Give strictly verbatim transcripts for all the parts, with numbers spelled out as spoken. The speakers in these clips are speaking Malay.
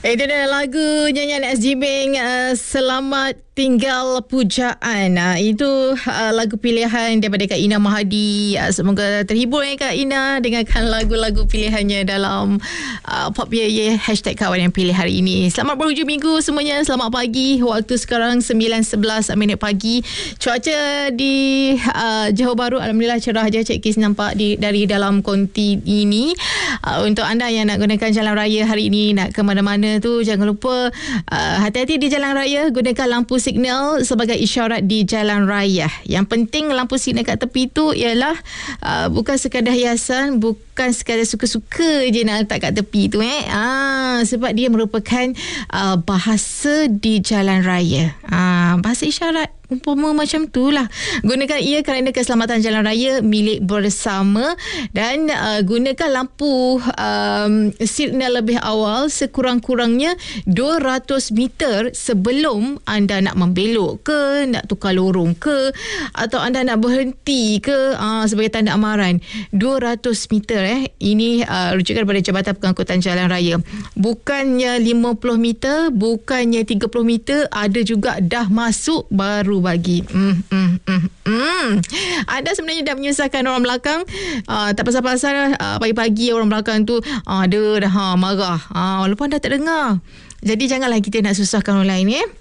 Itu adalah lagu nyanyian S G Bing, uh, Selamat Tinggal Pujaan. Uh, itu uh, lagu pilihan daripada Kak Ina Mahadi. Uh, semoga terhibur ya Kak Ina dengarkan lagu-lagu pilihannya dalam uh, Pop Ye Ye Hashtag Kawan Yang Pilih hari ini. Selamat berhujung minggu semuanya. Selamat pagi. Waktu sekarang sembilan sebelas minit pagi. Cuaca di uh, Johor Bahru alhamdulillah cerah je. Cik Kis nampak di, dari dalam konti ini. Uh, untuk anda yang nak gunakan jalan raya hari ini, nak ke mana-mana tu, jangan lupa uh, hati-hati di jalan raya. Gunakan lampu signal sebagai isyarat di jalan raya. Yang penting lampu signal kat tepi tu ialah uh, bukan sekadar hiasan, bukan sekadar suka-suka je nak letak kat tepi tu eh. Ah, sebab dia merupakan uh, bahasa di jalan raya. Ah, bahasa isyarat umpama macam tu lah. Gunakan ia kerana keselamatan jalan raya milik bersama, dan uh, gunakan lampu um, signal lebih awal sekurang-kurangnya dua ratus meter sebelum anda nak membelok ke, nak tukar lorong ke, atau anda nak berhenti ke, uh, sebagai tanda amaran. Dua ratus meter eh. Ini uh, rujukan daripada Jabatan Pengangkutan Jalan Raya. Bukannya lima puluh meter, bukannya tiga puluh meter, ada juga dah masuk baru bagi. Mm, mm, mm, mm. Anda sebenarnya dah menyusahkan orang belakang. Uh, tak pasal-pasal uh, pagi-pagi orang belakang tu uh, ada dah ha, marah. Uh, walaupun dah tak dengar. Jadi janganlah kita nak susahkan orang lain ya.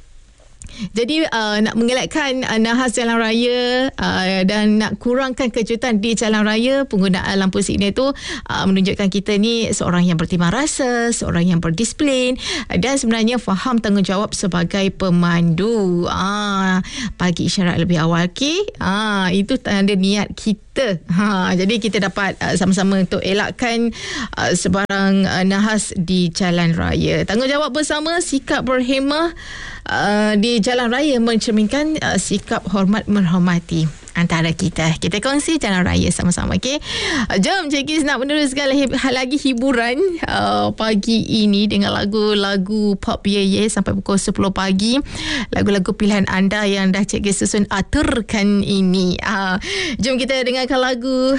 Jadi uh, nak mengelakkan uh, nahas jalan raya uh, dan nak kurangkan kejutan di jalan raya, penggunaan lampu signal itu uh, menunjukkan kita ni seorang yang bertimbang rasa, seorang yang berdisiplin, uh, dan sebenarnya faham tanggungjawab sebagai pemandu. Uh, bagi isyarat lebih awal, okay? Uh, itu tanda niat kita. Ha, jadi kita dapat uh, sama-sama untuk elakkan uh, sebarang uh, nahas di jalan raya. Tanggungjawab bersama, sikap berhemah uh, di jalan raya mencerminkan uh, sikap hormat menghormati antara kita. Kita kongsi jalan raya sama-sama, okey? Uh, jom Cik Kis nak meneruskan lagi hiburan uh, pagi ini dengan lagu-lagu Pop Ye Ye sampai pukul sepuluh pagi. Lagu-lagu pilihan anda yang dah Cik Kis susun aturkan ini. Uh, jom kita dengarkan lagu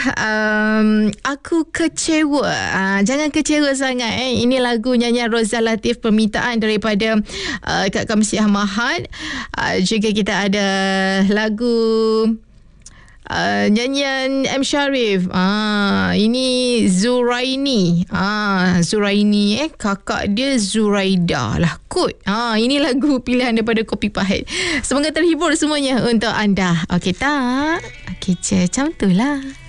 um, Aku Kecewa. Uh, jangan kecewa sangat eh. Ini lagu nyanyian Rozal Latif, permintaan daripada uh, Kak Kamsiah Mahat. Uh, juga kita ada lagu Uh, nyanyian M. Sharif. Ah, ini Zuraini. Ah, Zuraini eh kakak dia Zuraida lah kot. Ah, ini lagu pilihan daripada Kopi Pahit. Semoga terhibur semuanya untuk anda. Okey tak? Okey je, macam tu lah.